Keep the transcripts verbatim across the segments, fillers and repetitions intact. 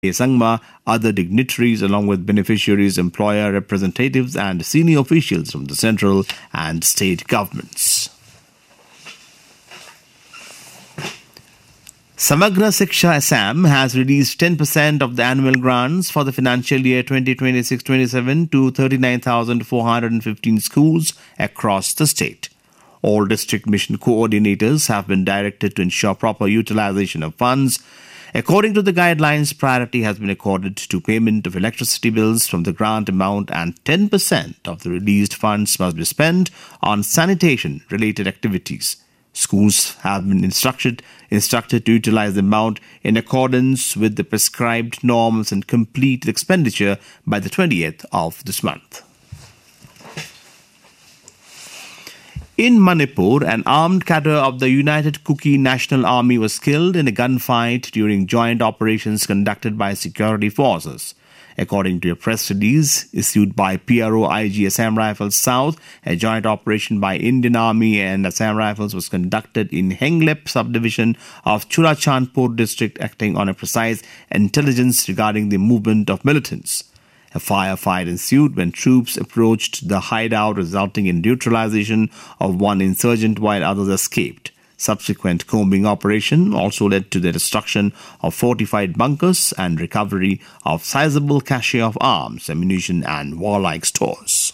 Sangma, other dignitaries along with beneficiaries, employer representatives and senior officials from the central and state governments. Samagra Shiksha Assam has released ten percent of the annual grants for the financial year twenty twenty-six twenty-seven to thirty-nine thousand four hundred fifteen schools across the state. All district mission coordinators have been directed to ensure proper utilization of funds. According to the guidelines, priority has been accorded to payment of electricity bills from the grant amount, and ten percent of the released funds must be spent on sanitation-related activities. Schools have been instructed, instructed to utilize the amount in accordance with the prescribed norms and complete the expenditure by the twentieth of this month. In Manipur, an armed cadre of the United Kuki National Army was killed in a gunfight during joint operations conducted by security forces. According to a press release issued by P R O I G Assam Rifles South, a joint operation by Indian Army and Assam Rifles was conducted in Henglep subdivision of Churachandpur district, acting on a precise intelligence regarding the movement of militants. A firefight ensued when troops approached the hideout, resulting in neutralization of one insurgent while others escaped. Subsequent combing operation also led to the destruction of fortified bunkers and recovery of sizable cache of arms, ammunition and warlike stores.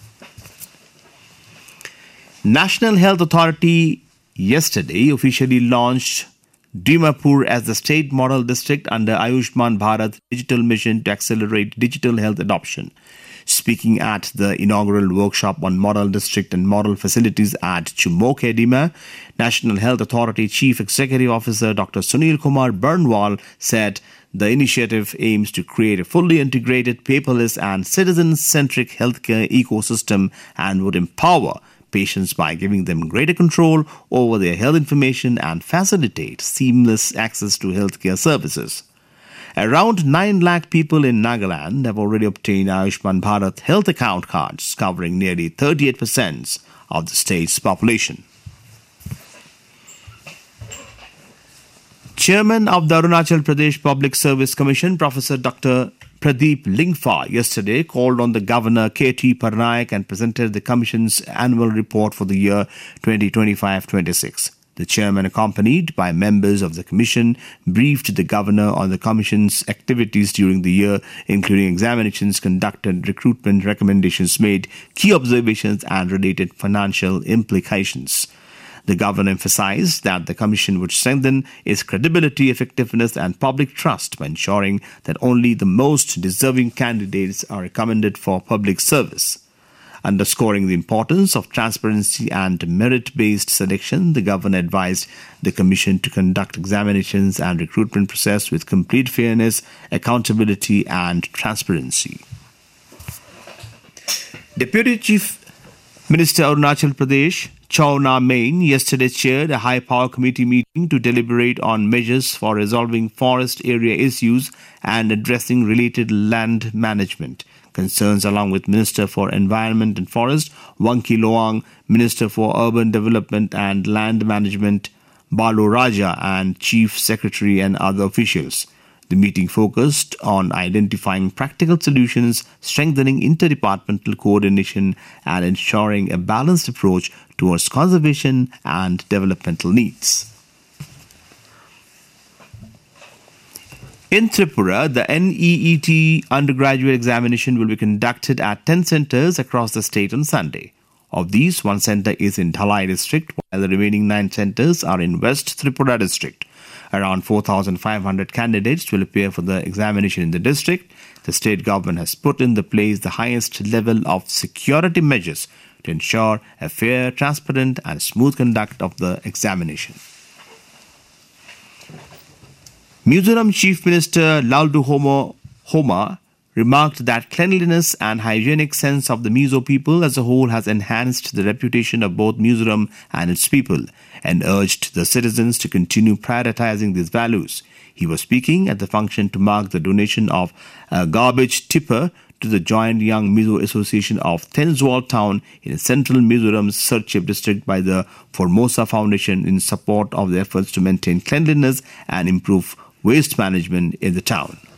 National Health Authority yesterday officially launched Dimapur as the state model district under Ayushman Bharat digital mission to accelerate digital health adoption. Speaking at the inaugural workshop on model district and model facilities at Chumoke Dima, National Health Authority Chief Executive Officer Doctor Sunil Kumar Burnwal said the initiative aims to create a fully integrated, paperless and citizen-centric healthcare ecosystem and would empower patients by giving them greater control over their health information and facilitate seamless access to healthcare services. Around nine lakh people in Nagaland have already obtained Ayushman Bharat health account cards, covering nearly thirty-eight percent of the state's population. Chairman of the Arunachal Pradesh Public Service Commission, Professor Doctor Pradeep Lingfa, yesterday called on the Governor K T Parnaik and presented the Commission's annual report for the year twenty twenty-five twenty-six. The chairman, accompanied by members of the commission, briefed the governor on the commission's activities during the year, including examinations conducted, recruitment recommendations made, key observations and related financial implications. The governor emphasized that the commission would strengthen its credibility, effectiveness and public trust by ensuring that only the most deserving candidates are recommended for public service. Underscoring the importance of transparency and merit-based selection, the governor advised the commission to conduct examinations and recruitment process with complete fairness, accountability and transparency. Deputy Chief Minister Arunachal Pradesh Chawna Main yesterday chaired a high-power committee meeting to deliberate on measures for resolving forest area issues and addressing related land management concerns, along with Minister for Environment and Forest Wangki Loang, Minister for Urban Development and Land Management Balu Raja and Chief Secretary and other officials. The meeting focused on identifying practical solutions, strengthening interdepartmental coordination and ensuring a balanced approach towards conservation and developmental needs. In Tripura, the N E E T undergraduate examination will be conducted at ten centres across the state on Sunday. Of these, one centre is in Dhalai district, while the remaining nine centres are in West Tripura district. Around four thousand five hundred candidates will appear for the examination in the district. The state government has put in the place the highest level of security measures to ensure a fair, transparent and smooth conduct of the examination. Mizoram Chief Minister Laldu Homo Homa remarked that cleanliness and hygienic sense of the Mizo people as a whole has enhanced the reputation of both Mizoram and its people, and urged the citizens to continue prioritizing these values. He was speaking at the function to mark the donation of a garbage tipper to the Joint Young Mizo Association of Tenswal Town in central Mizoram's Serchhip district by the Formosa Foundation in support of the efforts to maintain cleanliness and improve waste management in the town.